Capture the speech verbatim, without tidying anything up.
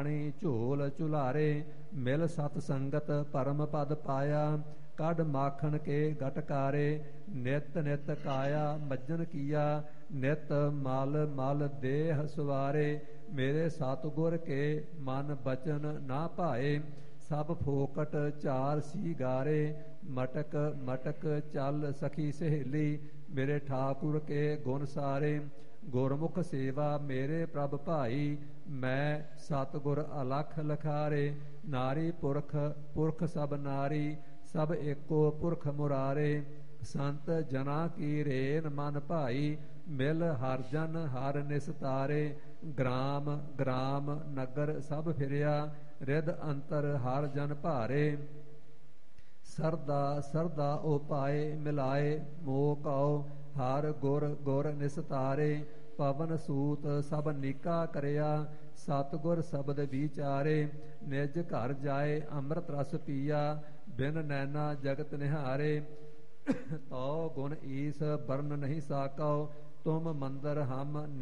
ਝੋਲ ਝੁਲਾਰੇ ਮਿਲ ਸਤ ਸੰਗਤ ਪਰਮ ਪਦ ਪਾਇਆ। ਕੱਢ ਮਾਖਣ ਕੇ ਗਟਕਾਰੇ ਨਿਤ ਨਿਤ ਕਾਇਆ ਮੱਜਨ ਕੀਆ। ਨਿਤ ਮਲ ਮਲ ਦੇਹ ਸਵਾਰੇ ਮੇਰੇ ਸਤਿਗੁਰ ਕੇ ਮਨ ਬਚਨ ਨਾ ਭਾਏ। ਸਭ ਫੋਕਟ ਚਾਰ ਸੀ ਗਾਰੇ ਮਟਕ ਮਟਕ ਚੱਲ ਸਖੀ ਸਹੇਲੀ ਮੇਰੇ ਠਾਕੁਰ ਕੇ ਗੁਣ ਸਾਰੇ। ਗੁਰਮੁਖ ਸੇਵਾ ਮੇਰੇ ਪ੍ਰਭ ਭਾਈ ਮੈਂ ਸਤਿਗੁਰ ਅਲਖ ਲਖਾਰੇ। ਨਾਰੀ ਪੁਰਖ ਪੁਰਖ ਸਭ ਨਾਰੀ ਸਭ ਏਕੋ ਪੁਰਖ ਮੁਰਾਰੇ। ਸੰਤ ਜਨਾ ਕੀ ਰੇਨ ਮਨ ਭਾਈ ਮਿਲ ਹਰ ਜਨ ਹਰ ਨਿਸਤਾਰੇ। ਗ੍ਰਾਮ ਗ੍ਰਾਮ ਨਗਰ ਸਭ ਫਿਰਿਆ ਰਿਦ ਅੰਤਰ ਹਰ ਜਨ ਭਾਰੇ। ਸਰਦਾ ਸਰਦਾ ਓ ਪਾਏ ਮਿਲਾਏ ਮੋਹ ਕਉ ਹਰ ਗੁਰ ਗੁਰ ਨਿਸਤਾਰੇ। ਪਵਨ ਸੂਤ ਸਭ ਨੀਕਾ ਕਰਿਆ ਸਤਿਗੁਰ ਸ਼ਬਦ ਵਿਚਾਰੇ। ਨਿਜ ਘਰ ਜਾਏ ਅੰਮ੍ਰਿਤ ਰਸ ਪੀਆ ਬਿਨ ਨੈਣਾ ਜਗਤ ਨਿਹਾਰੇ। ਤਉ ਗੁਣ ਈਸ ਬਰਨ ਨਹੀਂ ਸਾਕਉ ਤੁਮ ਮੰਦਰ ਹਮ